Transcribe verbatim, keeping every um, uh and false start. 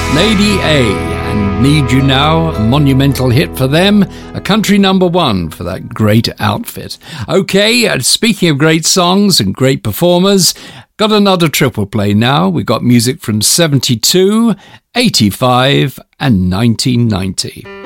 Lady A and Need You Now, a monumental hit for them, a country number one for that great outfit. Okay, uh, speaking of great songs and great performers, got another triple play now. We've got music from seventy-two, eighty-five and nineteen ninety.